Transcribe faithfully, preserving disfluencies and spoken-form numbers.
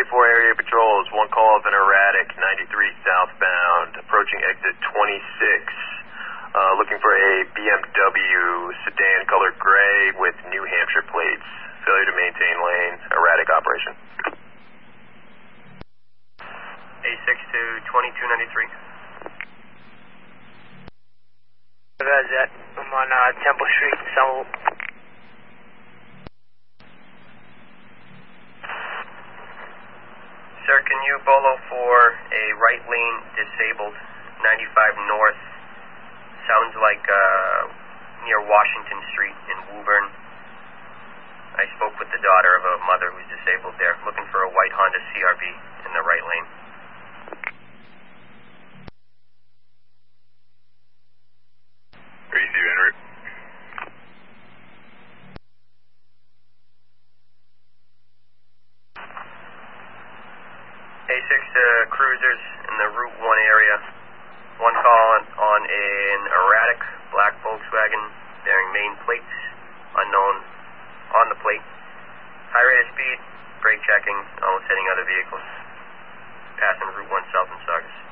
twenty-four area patrols, one call of an erratic, ninety-three southbound, approaching exit twenty-six, uh, looking for a B M W sedan colored gray with New Hampshire plates. Failure to maintain lane, erratic operation. A six to twenty-two ninety-three. How's that? I'm on uh, Temple Street, South. Sir, can you bolo for a right lane disabled, ninety-five north, sounds like uh, near Washington Street in Woburn. I spoke with the daughter of a mother who's disabled there, looking for a white Honda C R V in the right lane. Receive en route. A six to cruisers in the Route one area. One call on, on an erratic black Volkswagen bearing main plates, unknown on the plate. High rate of speed, brake checking, almost hitting other vehicles. Passing Route one south in Saugus.